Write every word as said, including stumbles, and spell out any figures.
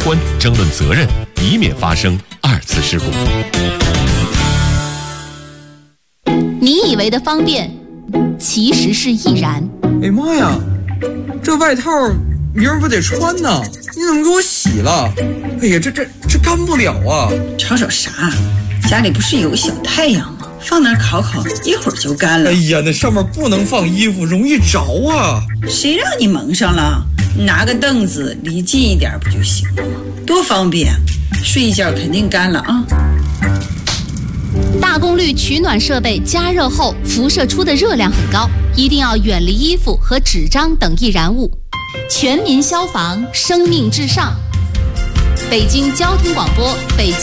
关、争论责任，以免发生二次事故。 你以为的方便，其实是易燃。 哎妈呀，这外套明儿不得穿呢？你怎么给我洗了？哎呀，这这这干不了啊！ 吵吵啥？家里不是有个小太阳吗？放那儿烤烤，一会儿就干了。 哎呀，那上面不能放衣服，容易着啊！ 谁让你蒙上了？拿个凳子离近一点不就行了吗？多方便，睡一觉肯定干了啊！ 大功率取暖设备加热后辐射出的热量很高，一定要远离衣服和纸张等易燃物。全民消防，生命至上。北京交通广播，北京。